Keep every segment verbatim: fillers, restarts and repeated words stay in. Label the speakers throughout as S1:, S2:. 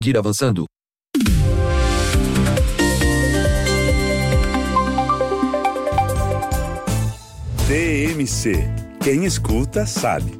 S1: Ir avançando.
S2: T M C. Quem escuta sabe.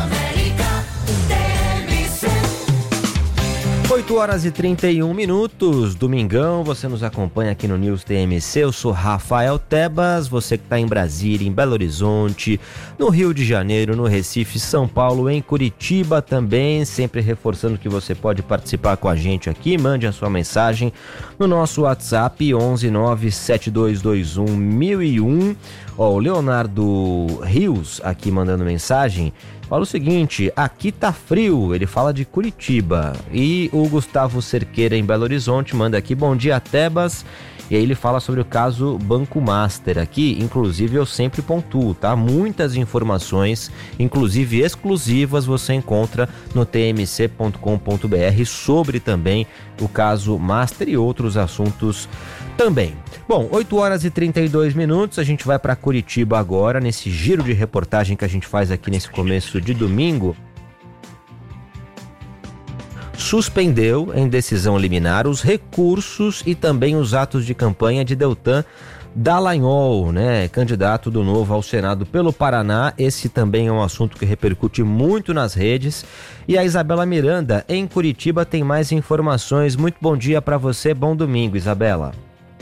S3: oito horas e trinta e um minutos, domingão, você nos acompanha aqui no News T M C, eu sou Rafael Tebas, você que está em Brasília, em Belo Horizonte, no Rio de Janeiro, no Recife, São Paulo, em Curitiba também, sempre reforçando que você pode participar com a gente aqui, mande a sua mensagem no nosso WhatsApp onze nove sete dois dois um mil e um. Ó, o Leonardo Rios aqui mandando mensagem, fala o seguinte: aqui tá frio, ele fala de Curitiba. E o Gustavo Cerqueira em Belo Horizonte manda aqui, bom dia Tebas. E aí ele fala sobre o caso Banco Master aqui, inclusive eu sempre pontuo, tá? Muitas informações, inclusive exclusivas, você encontra no t m c ponto com ponto b r sobre também o caso Master e outros assuntos também. Bom, oito horas e trinta e dois minutos, a gente vai para Curitiba agora, nesse giro de reportagem que a gente faz aqui nesse começo de domingo. Suspendeu em decisão liminar os recursos e também os atos de campanha de Deltan Dallagnol, né, candidato do Novo ao Senado pelo Paraná. Esse também é um assunto que repercute muito nas redes. E a Isabela Miranda, em Curitiba, tem mais informações. Muito bom dia para você, bom domingo, Isabela.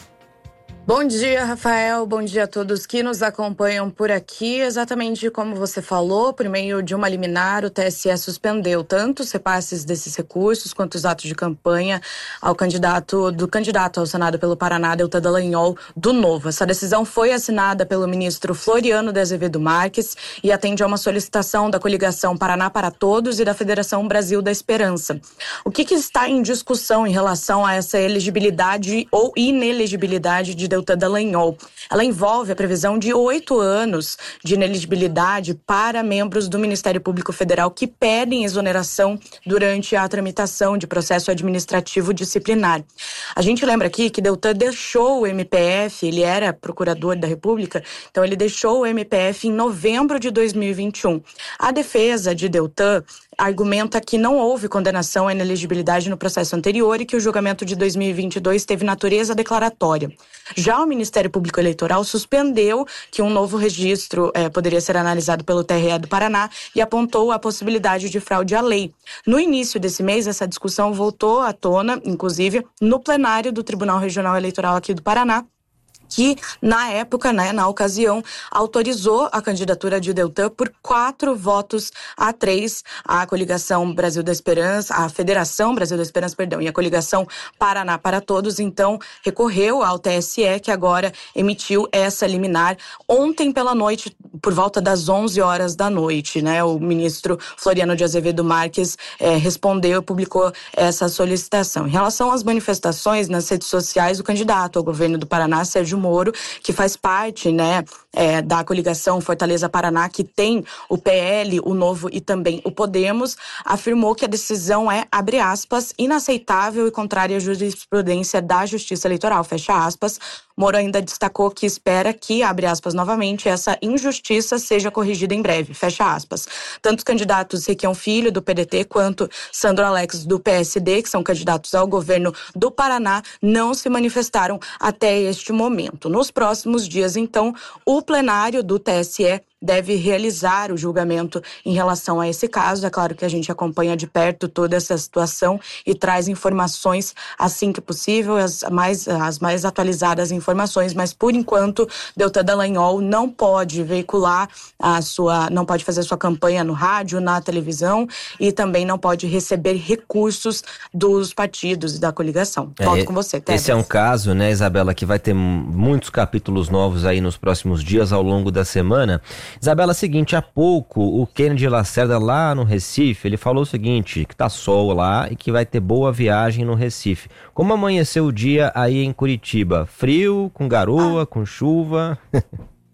S4: Bom dia, Rafael. Bom dia a todos que nos acompanham por aqui. Exatamente como você falou, por meio de uma liminar, o T S E suspendeu tanto os repasses desses recursos quanto os atos de campanha ao candidato do candidato ao Senado pelo Paraná, Deltan Dallagnol, do Novo. Essa decisão foi assinada pelo ministro Floriano de Azevedo Marques e atende a uma solicitação da coligação Paraná para Todos e da Federação Brasil da Esperança. O que, que está em discussão em relação a essa elegibilidade ou inelegibilidade de Deltan Dallagnol? Ela envolve a previsão de oito anos de inelegibilidade para membros do Ministério Público Federal que pedem exoneração durante a tramitação de processo administrativo disciplinar. A gente lembra aqui que Deltan deixou o M P F, ele era procurador da República, então ele deixou o M P F em novembro de dois mil e vinte e um. A defesa de Deltan argumenta que não houve condenação à inelegibilidade no processo anterior e que o julgamento de dois mil e vinte e dois teve natureza declaratória. Já o Ministério Público Eleitoral suspendeu que um novo registro eh, poderia ser analisado pelo T R E do Paraná e apontou a possibilidade de fraude à lei. No início desse mês, essa discussão voltou à tona, inclusive no plenário do Tribunal Regional Eleitoral aqui do Paraná, que, na época, né, na ocasião, autorizou a candidatura de Deltan por quatro votos a três. A coligação Brasil da Esperança, a Federação Brasil da Esperança, perdão, e a coligação Paraná para Todos, então, recorreu ao T S E, que agora emitiu essa liminar ontem pela noite, por volta das onze horas da noite, né? O ministro Floriano de Azevedo Marques eh, respondeu, publicou essa solicitação. Em relação às manifestações nas redes sociais, o candidato ao governo do Paraná, Sérgio Moro, que faz parte, né, é, da coligação Fortaleza Paraná, que tem o P L, o Novo e também o Podemos, afirmou que a decisão é, abre aspas, inaceitável e contrária à jurisprudência da Justiça Eleitoral, fecha aspas. Moro ainda destacou que espera que, abre aspas novamente, essa injustiça seja corrigida em breve, fecha aspas. Tanto os candidatos Requião Filho, do P D T, quanto Sandro Alex, do P S D, que são candidatos ao governo do Paraná, não se manifestaram até este momento. Nos próximos dias, então, o plenário do T S E deve realizar o julgamento em relação a esse caso. É claro que a gente acompanha de perto toda essa situação e traz informações assim que possível, as mais, as mais atualizadas informações, mas por enquanto Deltan Dallagnol não pode veicular a sua, não pode fazer sua campanha no rádio, na televisão e também não pode receber recursos dos partidos e da coligação. Volto é, com você, Tebas.
S3: Esse é um caso, né, Isabela, que vai ter muitos capítulos novos aí nos próximos dias ao longo da semana. Isabela, seguinte, há pouco o Kennedy Lacerda lá no Recife, ele falou o seguinte, que tá sol lá e que vai ter boa viagem no Recife. Como amanheceu o dia aí em Curitiba? Frio, com garoa, ah. com chuva?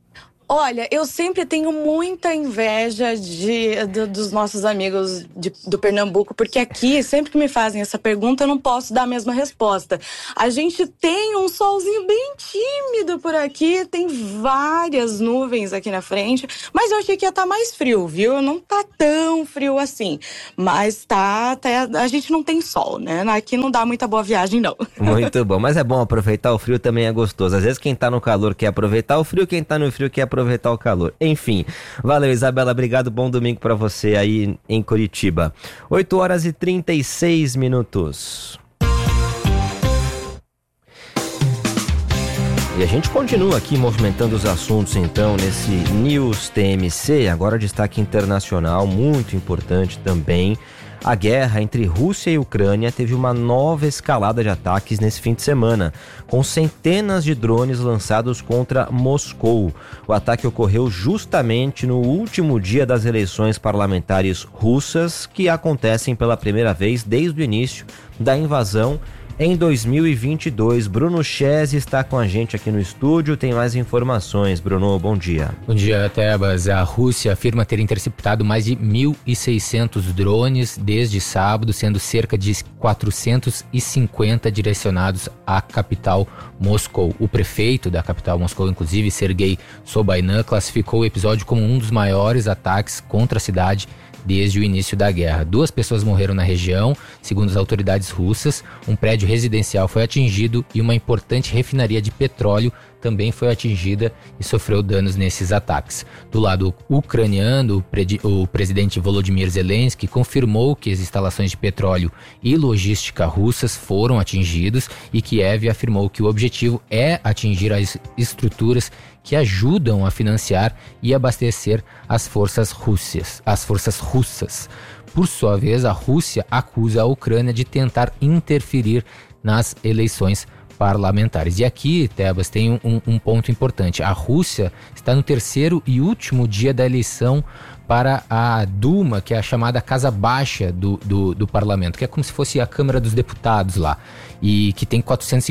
S4: Olha, eu sempre tenho muita inveja de, de, dos nossos amigos de, do Pernambuco, porque aqui, sempre que me fazem essa pergunta, eu não posso dar a mesma resposta. A gente tem um solzinho bem tímido por aqui, tem várias nuvens aqui na frente, mas eu achei que ia estar mais frio, viu? Não tá tão frio assim, mas tá, tá, a gente não tem sol, né? Aqui não dá muita boa viagem, não.
S3: Muito bom, mas é bom aproveitar o frio, também é gostoso. Às vezes quem tá no calor quer aproveitar o frio, quem tá no frio quer aproveitar o calor. Enfim, valeu, Isabela, obrigado, bom domingo pra você aí em Curitiba. oito horas e trinta e seis minutos. E a gente continua aqui movimentando os assuntos então nesse News T M C, agora destaque internacional muito importante também. A guerra entre Rússia e Ucrânia teve uma nova escalada de ataques nesse fim de semana, com centenas de drones lançados contra Moscou. O ataque ocorreu justamente no último dia das eleições parlamentares russas, que acontecem pela primeira vez desde o início da invasão em dois mil e vinte e dois. Bruno Chese está com a gente aqui no estúdio, tem mais informações. Bruno, bom dia.
S1: Bom dia, Tebas. A Rússia afirma ter interceptado mais de mil e seiscentos drones desde sábado, sendo cerca de quatrocentos e cinquenta direcionados à capital Moscou. O prefeito da capital Moscou, inclusive, Sergei Sobyanin, classificou o episódio como um dos maiores ataques contra a cidade desde o início da guerra. Duas pessoas morreram na região, segundo as autoridades russas. Um prédio residencial foi atingido e uma importante refinaria de petróleo também foi atingida e sofreu danos nesses ataques. Do lado ucraniano, o, pre- o presidente Volodymyr Zelensky confirmou que as instalações de petróleo e logística russas foram atingidos e Kiev afirmou que o objetivo é atingir as estruturas que ajudam a financiar e abastecer as forças russas. As forças russas. Por sua vez, a Rússia acusa a Ucrânia de tentar interferir nas eleições parlamentares. E aqui, Tebas, tem um, um ponto importante. A Rússia está no terceiro e último dia da eleição para a Duma, que é a chamada Casa Baixa do, do, do parlamento, que é como se fosse a Câmara dos Deputados lá, e que tem quatrocentas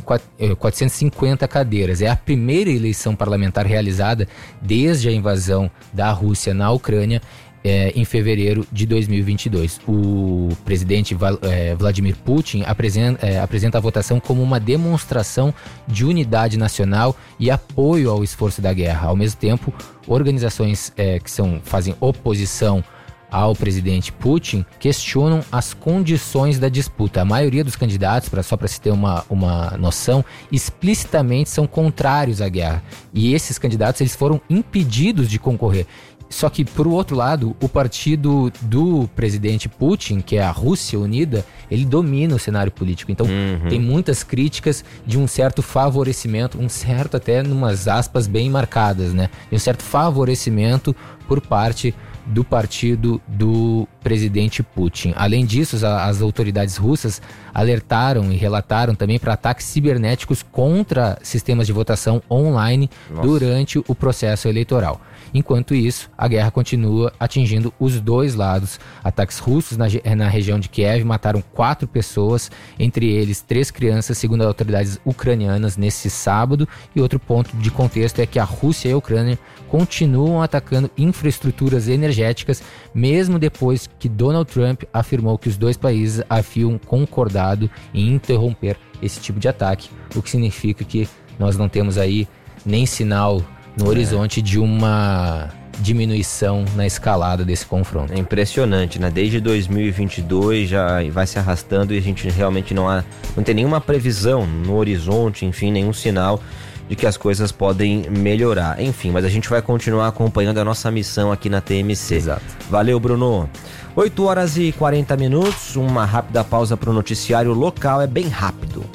S1: e cinquenta cadeiras. É a primeira eleição parlamentar realizada desde a invasão da Rússia na Ucrânia, É, em fevereiro de dois mil e vinte e dois. O presidente Val, é, Vladimir Putin apresenta, é, apresenta a votação como uma demonstração de unidade nacional e apoio ao esforço da guerra. Ao mesmo tempo, organizações é, que são, fazem oposição ao presidente Putin questionam as condições da disputa. A maioria dos candidatos, pra, só para se ter uma, uma noção, explicitamente são contrários à guerra. E esses candidatos eles foram impedidos de concorrer. Só que, por outro lado, o partido do presidente Putin, que é a Rússia Unida, ele domina o cenário político. Então, uhum. tem muitas críticas de um certo favorecimento, um certo até, numas aspas bem marcadas, né? De um certo favorecimento por parte do partido do presidente Putin. Além disso, as, as autoridades russas alertaram e relataram também para ataques cibernéticos contra sistemas de votação online Nossa. durante o processo eleitoral. Enquanto isso, a guerra continua atingindo os dois lados. Ataques russos na, na região de Kiev mataram quatro pessoas, entre eles três crianças, segundo as autoridades ucranianas, nesse sábado. E outro ponto de contexto é que a Rússia e a Ucrânia continuam atacando infraestruturas energéticas, mesmo depois que Donald Trump afirmou que os dois países haviam concordado em interromper esse tipo de ataque, o que significa que nós não temos aí nem sinal no horizonte de uma diminuição na escalada desse confronto.
S3: É impressionante, né? Desde dois mil e vinte e dois já vai se arrastando e a gente realmente não há, não tem nenhuma previsão no horizonte, enfim, nenhum sinal de que as coisas podem melhorar. Enfim, mas a gente vai continuar acompanhando a nossa missão aqui na T M C.
S1: Exato.
S3: Valeu, Bruno. oito horas e quarenta minutos, uma rápida pausa para o noticiário local, é bem rápido.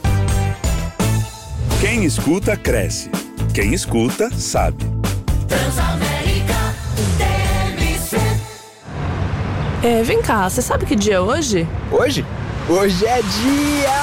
S2: Quem escuta, cresce. Quem escuta, sabe.
S5: Transamérica T M C.
S6: É, vem cá, você sabe que dia é hoje?
S7: Hoje? Hoje é dia